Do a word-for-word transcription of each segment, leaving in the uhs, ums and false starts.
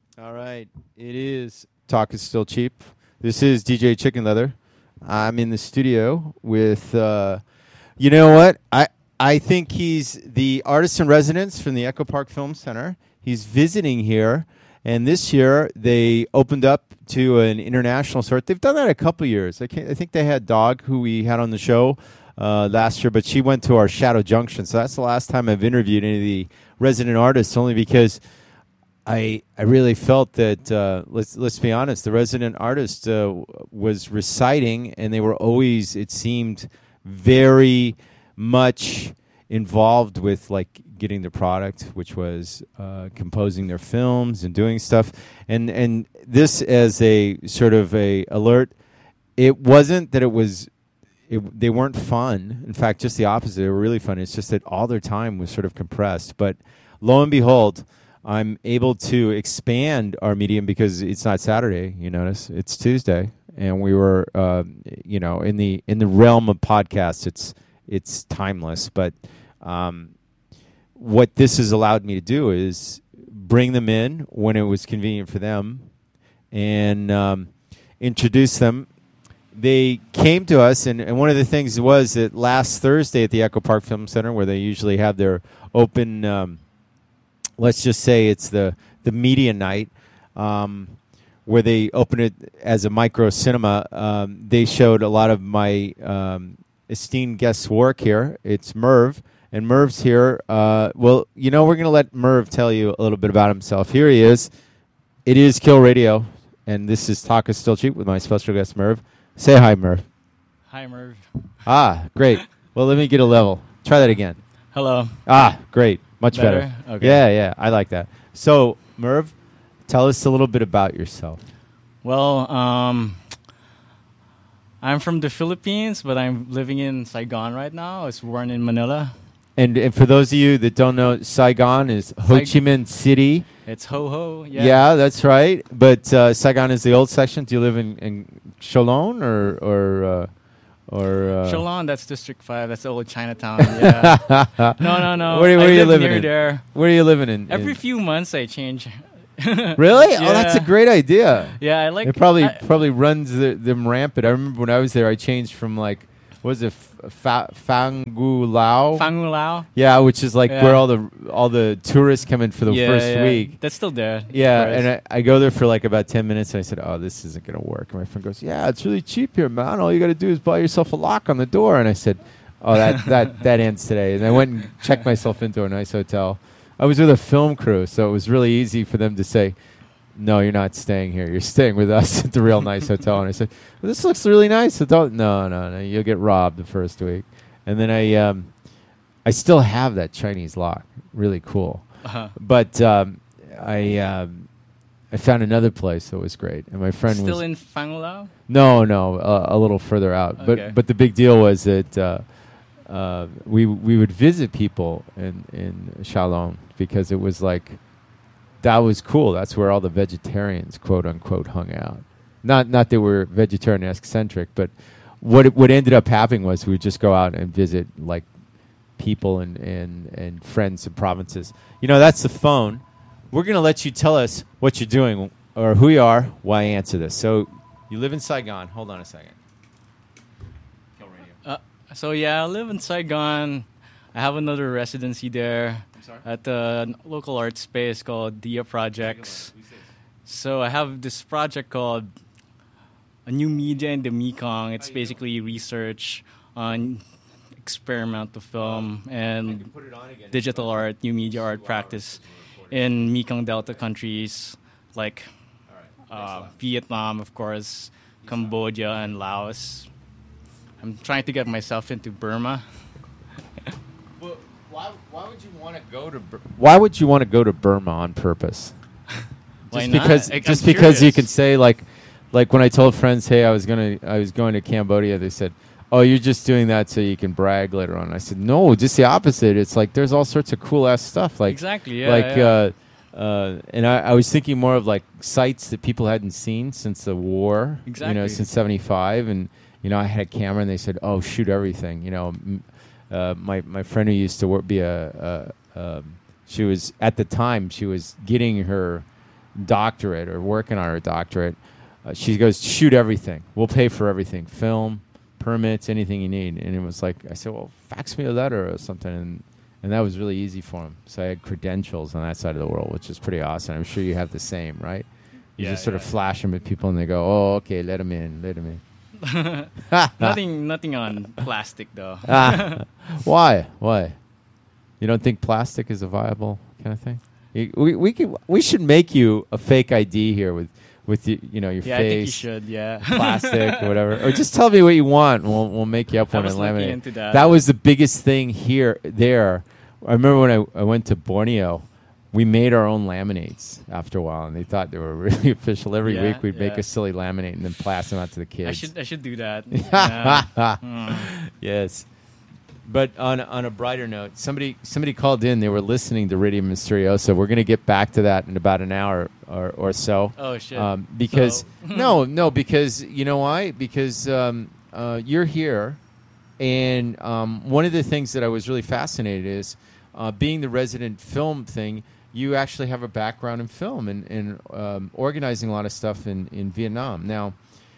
All right. It is Talk is Still Cheap. This is D J Chicken Leather. I'm in the studio with, uh, you know what? I I think he's the artist in residence from the Echo Park Film Center. He's visiting here, and this year they opened up to an international sort. They've done that a couple years. I, can't, I think they had Dog, who we had on the show uh, last year, but she went to our Shadow Junction. So that's the last time I've interviewed any of the resident artists, only because I I really felt that uh, let's let's be honest, the resident artist uh, was reciting, and they were always, it seemed, very much involved with like getting the product, which was uh, composing their films and doing stuff. And and this as a sort of a alert, it wasn't that it was. It, they weren't fun. In fact, just the opposite. They were really fun. It's just that all their time was sort of compressed. But lo and behold, I'm able to expand our medium because it's not Saturday. You notice it's Tuesday, and we were, uh, you know, in the in the realm of podcasts, it's it's timeless. But um, what this has allowed me to do is bring them in when it was convenient for them, and um, introduce them. They came to us, and, and one of the things was that last Thursday at the Echo Park Film Center, where they usually have their open. Um, Let's just say it's the, the media night, um, where they open it as a micro cinema. Um, they showed a lot of my um, esteemed guests' work here. It's Merv, and Merv's here. Uh, well, you know, we're going to let Merv tell you a little bit about himself. Here he is. It is Kill Radio, and this is Talk is Still Cheap with my special guest, Merv. Say hi, Merv. Hi, Merv. Ah, great. Well, let me get a level. Try that again. Hello. Ah, great. Much better. better. Okay. Yeah, yeah. I like that. So, Merv, tell us a little bit about yourself. Well, um, I'm from the Philippines, but I'm living in Saigon right now. I was born in Manila. And, and for those of you that don't know, Saigon is Ho Saig- Chi Minh City. It's Ho Ho. Yeah. Yeah, that's right. But uh, Saigon is the old section. Do you live in, in Cholon or or uh, or? Uh, Cholon, that's District Five. That's the old Chinatown. Yeah. no, no, no. Where, where I are you live living near in? there. Where are you living in? Every in? few months, I change. Really? Yeah. Oh, that's a great idea. Yeah, I like. It probably I, probably runs the, them rampant. I remember when I was there, I changed from like, what was it, Fa- Fangu Lao? Fangu Lao. Yeah, which is like Yeah. where all the all the tourists come in for the yeah, first yeah. week. That's still there. Yeah, of course. and I, I go there for like about ten minutes, and I said, "Oh, this isn't gonna work." And my friend goes, "Yeah, it's really cheap here, man. All you got to do is buy yourself a lock on the door." And I said, "Oh, that that that ends today." And I went and checked myself into a nice hotel. I was with a film crew, so it was really easy for them to say, "No, you're not staying here. You're staying with us at the real nice hotel." And I said, well, "This looks really nice." Hotel. No, no, no. You'll get robbed the first week. And then I, um, I still have that Chinese lock. Really cool. Uh-huh. But um, I, um, I found another place that was great, and my friend Still was in Fangu Lao? no, no, uh, a little further out. Okay. But but the big deal was that uh, uh, we we would visit people in in Shalom because it was like. That was cool. That's where all the vegetarians, quote unquote, hung out. Not not that we're vegetarian eccentric, but what it, what ended up happening was we would just go out and visit like people and, and, and friends and provinces. You know, that's the phone. We're gonna let you tell us what you're doing or who you are while I answer this. So you live in Saigon. Hold on a second. Kill Radio. Uh, so yeah, I live in Saigon. I have another residency there at the local art space called Dia Projects. So I have this project called A New Media in the Mekong. It's basically research on experimental film and digital art, new media art practice in Mekong Delta countries like uh, Vietnam, of course, Cambodia, and Laos. I'm trying to get myself into Burma. Well, why, why would you want to go to Bur- Why would you want to go to Burma on purpose? Why Just not? because Like, just I'm because you curious. can say like like when I told friends, "Hey, I was going to I was going to Cambodia." They said, "Oh, you're just doing that so you can brag later on." I said, "No, just the opposite. It's like there's all sorts of cool ass stuff like Exactly, yeah, like yeah. uh uh and I, I was thinking more of like sites that people hadn't seen since the war, you know, Exactly. since seventy-five. And you know, I had a camera and they said, "Oh, shoot everything." You know, m- uh, my my friend who used to work, be a, a um, she was at the time she was getting her doctorate or working on her doctorate. Uh, she goes, shoot everything. We'll pay for everything. Film, permits, anything you need. And it was like, I said, well, fax me a letter or something. And, and that was really easy for him. So I had credentials on that side of the world, which is pretty awesome. I'm sure you have the same, right? You Yeah, just sort yeah. of flash them at people and they go, oh, okay, let them in, let them in. nothing, nothing on plastic though. Ah. Why? Why? You don't think plastic is a viable kind of thing? You, we we could, we should make you a fake I D here with with you, you know your Yeah, I think you face, should. Yeah. plastic or whatever, or just tell me what you want and we'll we'll make you up I one was and looking laminate. into that. That was the biggest thing here there. I remember when I, I went to Borneo. We made our own laminates after a while, and they thought they were really official. Every Yeah, week, we'd make yeah. a silly laminate and then pass them out to the kids. I should, I should do that. Yeah. Mm. Yes. But on on a brighter note, somebody somebody called in. They were listening to Radio Mysterioso. We're going to get back to that in about an hour or, or so. Oh shit. Um, because So- no, no, because you know why? Because um, uh, you're here, and um, one of the things that I was really fascinated is uh, being the resident film thing. You actually have a background in film and, and um, organizing a lot of stuff in, in Vietnam. Now,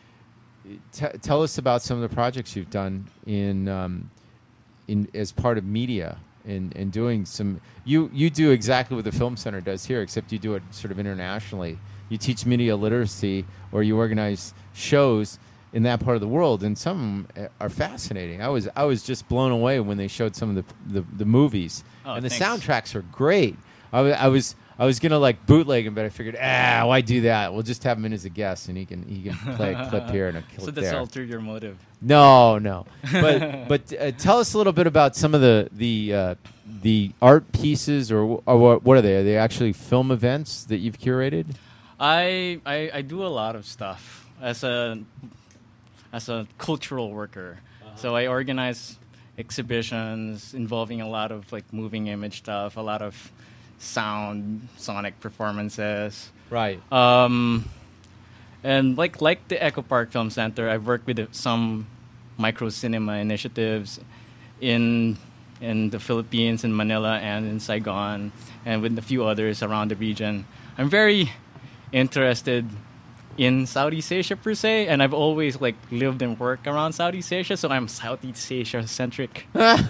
t- tell us about some of the projects you've done in um, in as part of media and, and doing some. You you do exactly what the Film Center does here, except you do it sort of internationally. You teach media literacy, or you organize shows in that part of the world, and some of them are fascinating. I was I was just blown away when they showed some of the the, the movies, Oh, and the thanks. soundtracks are great. I was I was I was gonna like bootleg him, but I figured, ah, why do that? We'll just have him in as a guest, and he can he can play a clip here and a clip So that's there. ulterior motive. No, no. But but uh, tell us a little bit about some of the the uh, the art pieces, or or what, what are they? Are they actually film events that you've curated? I, I I do a lot of stuff as a as a cultural worker. So I organize exhibitions involving a lot of like moving image stuff, a lot of sound, sonic performances. Right. Um, and like like the Echo Park Film Center, I've worked with some micro cinema initiatives in in the Philippines, in Manila, and in Saigon, and with a few others around the region. I'm very interested in Southeast Asia per se, and I've always like lived and worked around Southeast Asia, so I'm Southeast Asia centric.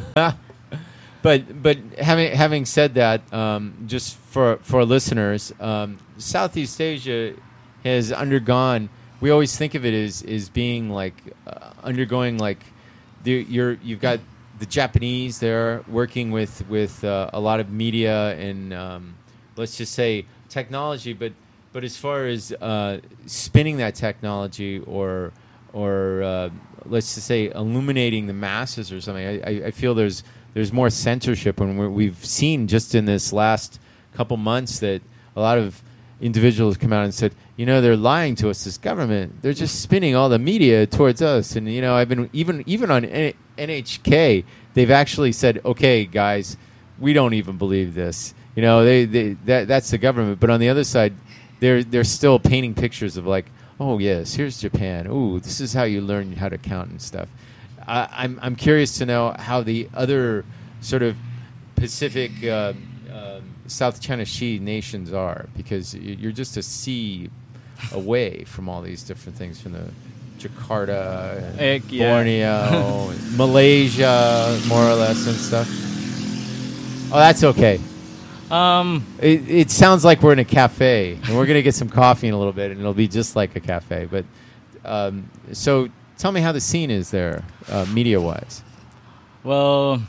But but having having said that, um, just for for listeners, um, Southeast Asia has undergone. We always think of it as as being like uh, undergoing like the, you're you've got the Japanese there working with with uh, a lot of media and um, let's just say technology, but but as far as uh, spinning that technology or or uh, let's just say illuminating the masses or something, I, I, I feel there's there's more censorship, and we're, we've seen just in this last couple months that a lot of individuals come out and said, you know, they're lying to us, this government. They're just spinning all the media towards us. And, you know, I've been even even on N- NHK, they've actually said, okay, guys, we don't even believe this. You know, they, they that that's the government. But on the other side, they're they're still painting pictures of like, oh yes, here's Japan. Ooh, this is how you learn how to count and stuff. I, I'm I'm curious to know how the other sort of Pacific. Uh, um, South China Sea nations are, because y- you're just a sea away from all these different things, from the Jakarta, and Egg, yeah. Borneo, and Malaysia, more or less, and stuff. Oh, that's okay. Um, It, it sounds like we're in a cafe, and we're gonna get some coffee in a little bit, and it'll be just like a cafe. But um, so, tell me how the scene is there, uh, media-wise. well,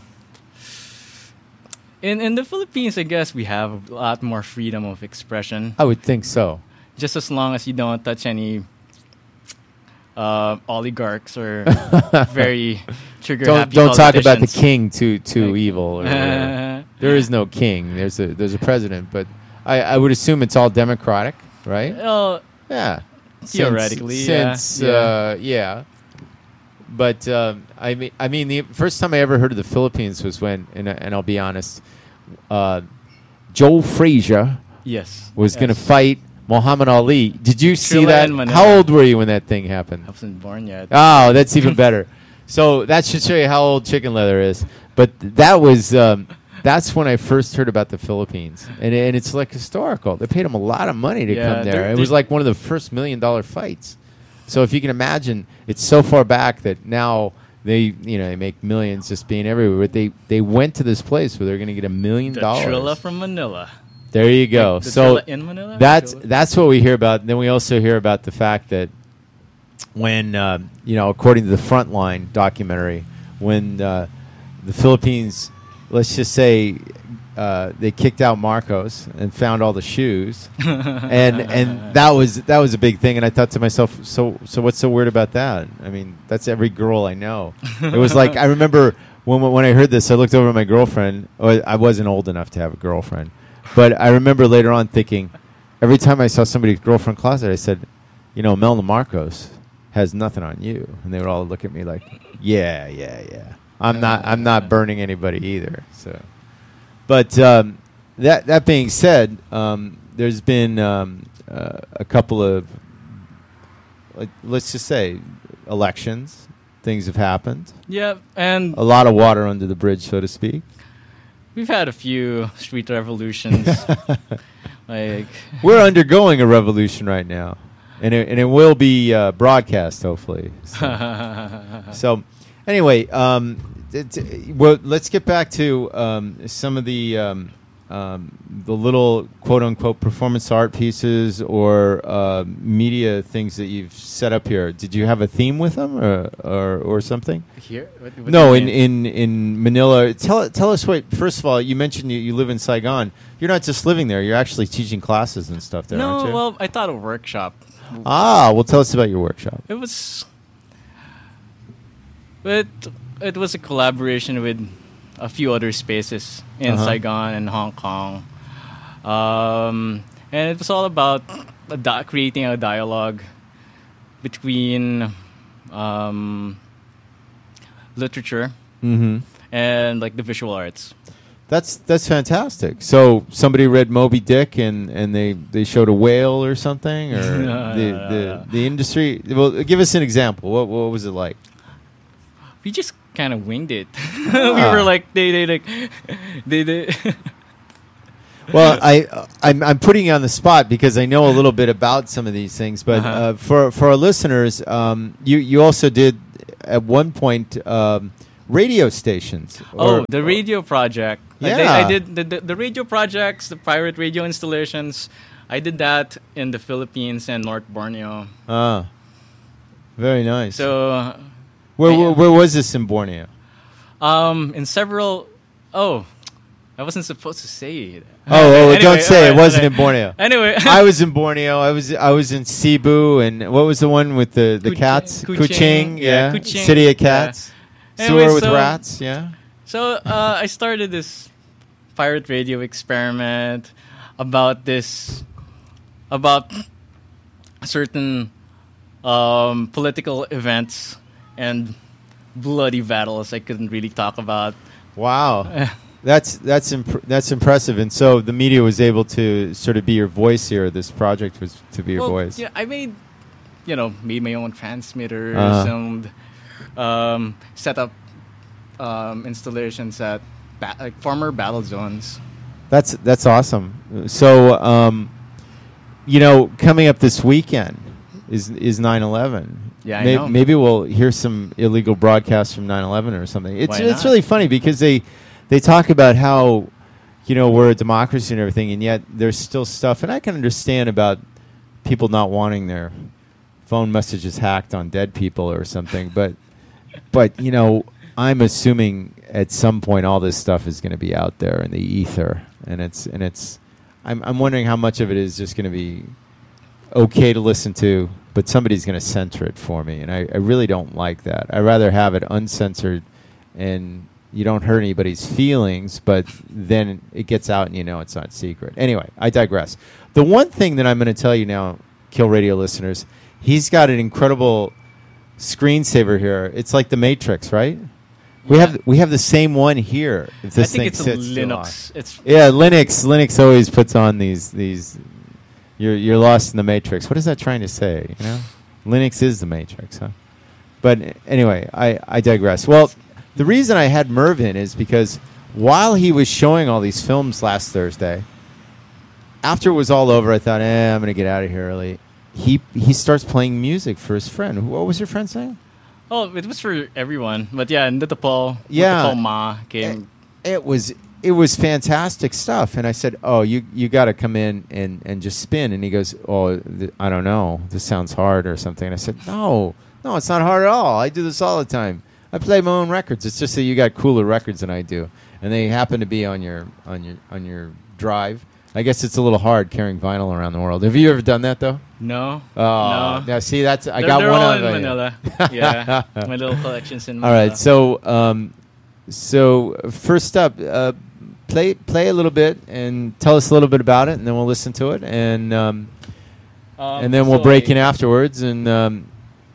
in in the Philippines, I guess we have a lot more freedom of expression. I would think so. Just as long as you don't touch any uh, oligarchs or very trigger Don't happy don't talk about the politicians. king too too Like- evil. Or whatever. There is no king. There's a there's a president, but I, I would assume it's all democratic, right? Well, Yeah, theoretically, since, yeah. since uh, yeah. But um, I mean, I mean, the first time I ever heard of the Philippines was when, and, and I'll be honest, uh, Joe Frazier yes, was going to yes. fight Muhammad Ali. Did you see Trilla that? and Manila. How old were you when that thing happened? I wasn't born yet. Oh, that's even better. So that should show you how old Chicken Leather is. But that was um, that's when I first heard about the Philippines, and and it's like historical. They paid him a lot of money to Yeah, come there. they're- It was they're- like one of the first million dollar fights. So if you can imagine, it's so far back that now they you know they make millions just being everywhere. But they they went to this place where they're going to get a million The dollars. Trilla from Manila. There you go. Like the So Trilla in Manila? that's Trilla? that's what we hear about. Then we also hear about the fact that when uh, you know, according to the Frontline documentary, when uh, the Philippines, let's just say, uh, they kicked out Marcos and found all the shoes, and and that was that was a big thing. And I thought to myself, so so what's so weird about that? I mean, that's every girl I know. It was like I remember when when I heard this, I looked over at my girlfriend. Oh, I wasn't old enough to have a girlfriend. But I remember later on thinking, every time I saw somebody's girlfriend closet, I said, you know, Melna Marcos has nothing on you. And they would all look at me like, yeah, yeah, yeah. I'm not I'm not burning anybody either. So, But um, that that being said, um, there's been um, uh, a couple of, like, let's just say, elections. Things have happened. Yeah, and A lot of water under the bridge, so to speak. we've had a few street revolutions. like We're undergoing a revolution right now, and it, and it will be uh, broadcast, hopefully. So, so anyway, um, t- t- well, let's get back to um, some of the um, um, the little quote unquote performance art pieces or uh, media things that you've set up here. Did you have a theme with them, or or, or something? here. What, what No, do in, you mean? in, in Manila. Tell tell us what. First of all, you mentioned you, you live in Saigon. You're not just living there. You're actually teaching classes and stuff there, aren't No, you? well, I thought a workshop. Ah, well, tell us about your workshop. It was, it it was a collaboration with a few other spaces in Uh-huh. Saigon and Hong Kong, um, and it was all about a di- creating a dialogue between um, literature Mm-hmm. and like the visual arts. That's that's fantastic. So somebody read Moby Dick and, and they, they showed a whale or something, or No, the, no, the no. the industry. Well, give us an example. What what was it like? We just kind of winged it. we Ah. were like they they like they they. Well, I uh, I'm, I'm putting you on the spot because I know a little bit about some of these things. But Uh-huh. uh, for for our listeners, um, you you also did at one point um, radio stations. Oh, or- the radio project. I did, Yeah. I did the, the, the radio projects, the pirate radio installations. I did that in the Philippines and North Borneo. Ah, very nice. So, uh, where, I- where where was this in Borneo? um, in several. Oh, I wasn't supposed to say it. Oh, oh Anyway, don't say it alright, wasn't in alright. Borneo. Anyway, I was in Borneo. I was I was in Cebu, and what was the one with the, the Kuching- cats? Kuching, yeah, yeah, Kuching, City of yeah. Cats. Anyway, Sewer with so- rats, yeah. So uh, I started this pirate radio experiment about this, about certain um, political events and bloody battles I couldn't really talk about. Wow, that's that's imp- that's impressive. And so the media was able to sort of be your voice here. This project was to be your Well, voice. yeah, I made, you know, made my own transmitters Uh-huh. and um, set up um, installations at ba- like former battle zones. That's that's awesome. So, um, you know, coming up this weekend is is nine eleven. Yeah, I May- know. Maybe we'll hear some illegal broadcasts from nine eleven or something. It's Why it's not? really funny because they they talk about how, you know, we're a democracy and everything, and yet there's still stuff. And I can understand about people not wanting their phone messages hacked on dead people or something, but but you know, I'm assuming at some point all this stuff is going to be out there in the ether, and it's and it's. I'm I'm wondering how much of it is just going to be okay to listen to, but somebody's going to censor it for me, and I, I really don't like that. I'd rather have it uncensored, and you don't hurt anybody's feelings, but then it gets out and you know it's not secret. Anyway, I digress. The one thing that I'm going to tell you now, Kill Radio listeners, he's got an incredible screensaver here. It's like the Matrix, right? We Yeah. have we have the same one here. If this I think thing it's a sits still on. Linux. It's Yeah, Linux. Linux always puts on these these. You're you're lost in the matrix. What is that trying to say? You know, Linux is the matrix, huh? But anyway, I I digress. Well, the reason I had Merv in is because while he was showing all these films last Thursday, after it was all over, I thought, eh, I'm going to get out of here early. He he starts playing music for his friend. What was your friend saying? Oh, it was for everyone. But yeah, Nito Paul, Yeah. Nito Paul Ma came. It, it was it was fantastic stuff. And I said, oh, you you got to come in and, and just spin. And he goes, oh, th- I don't know. This sounds hard or something. And I said, no, no, it's not hard at all. I do this all the time. I play my own records. It's just that you got cooler records than I do. And they happen to be on your on your on your drive. I guess it's a little hard carrying vinyl around the world. Have you ever done that though? No. Oh, no. now see, that's I They're, got they're one all of in them. Manila. Yeah, my little collections in All Manila. right, so um, so first up, uh, play play a little bit and tell us a little bit about it, and then we'll listen to it, and um, Um, and then we'll so break I, in afterwards, and um,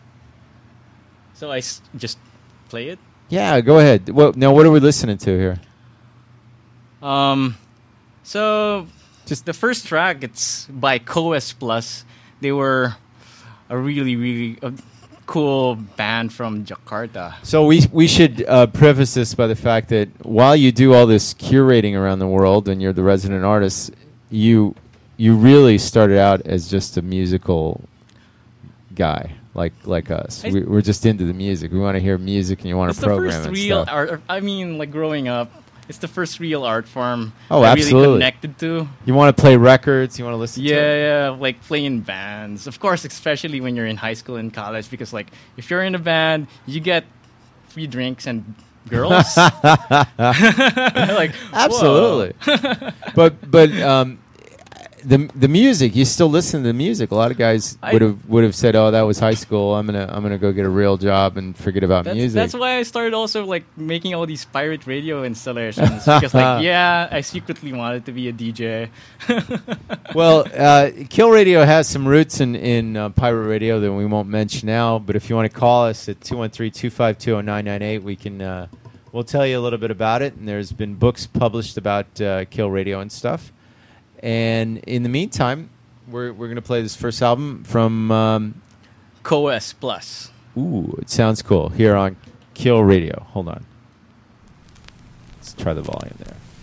So I s- just play it. yeah, go ahead. Well, now what are we listening to here? Um, so Just- the first track, it's by Coes Plus. They were a really, really uh, cool band from Jakarta. So we we should uh, preface this by the fact that while you do all this curating around the world and you're the resident artist, you you really started out as just a musical guy like like us. I- We, we're just into the music. We want to hear music, and you want It's to the program first and real stuff. art. I mean, like growing up, it's the first real art form Oh, I absolutely. really connected to. You want to play records. You want to listen to Yeah, it. yeah, like playing in bands. Of course, especially when you're in high school and college, because like if you're in a band, you get free drinks and girls. Like whoa. Absolutely. but but um, the the music, you still listen to the music. A lot of guys I- would have would have said, "Oh, that was high school. I'm gonna I'm gonna go get a real job and forget about That's, music." that's why I started also like making all these pirate radio installations because like yeah, I secretly wanted to be a D J. Well, uh, Kill Radio has some roots in in uh, pirate radio that we won't mention now. But if you want to call us at two one three, two five two, zero nine nine eight, we can uh, we'll tell you a little bit about it. And there's been books published about uh, Kill Radio and stuff. And in the meantime, we're we're gonna play this first album from. Um, Coes Plus. ooh, it sounds cool here on Kill Radio. Hold on, let's try the volume there.